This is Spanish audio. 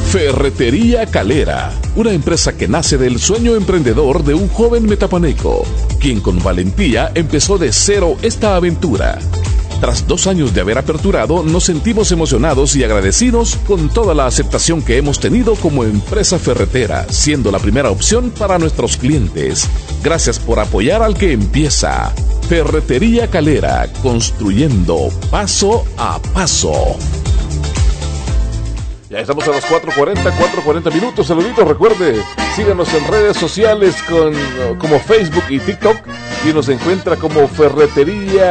Ferretería Calera, una empresa que nace del sueño emprendedor de un joven metapaneco, quien con valentía empezó de cero esta aventura. Tras 2 años de haber aperturado, nos sentimos emocionados y agradecidos con toda la aceptación que hemos tenido como empresa ferretera, siendo la primera opción para nuestros clientes. Gracias por apoyar al que empieza. Ferretería Calera, construyendo paso a paso. Ya estamos a las 4:40 minutos. Saluditos, recuerde, síganos en redes sociales como Facebook y TikTok y nos encuentra como Ferretería